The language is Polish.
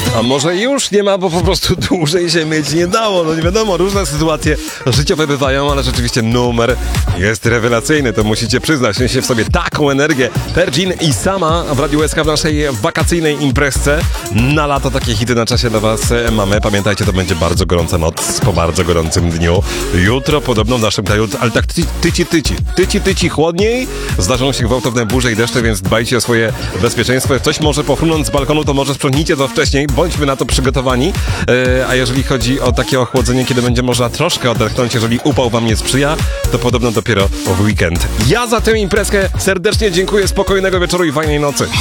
A może już nie ma, bo po prostu dłużej się mieć nie dało. No nie wiadomo, różne sytuacje życiowe bywają, ale rzeczywiście numer jest rewelacyjny, to musicie przyznać. Niesie w sobie taką energię. Pergin i Sama w Radiu SK w naszej wakacyjnej imprezce. Na lato takie hity na czasie dla was mamy. Pamiętajcie, to będzie bardzo gorąca noc po bardzo gorącym dniu. Jutro podobno w naszym kraju, ale tak tyci chłodniej. Zdarzą się gwałtowne burze i deszcze, więc dbajcie o swoje bezpieczeństwo. Jak coś może pofrunąć z balkonu, to może sprzątnijcie to wcześniej. Bądźmy na to przygotowani. A jeżeli chodzi o takie ochłodzenie, kiedy będzie można troszkę odetchnąć, jeżeli upał wam nie sprzyja, to podobno dopiero w weekend. Ja za tę imprezkę serdecznie dziękuję. Spokojnego wieczoru i fajnej nocy.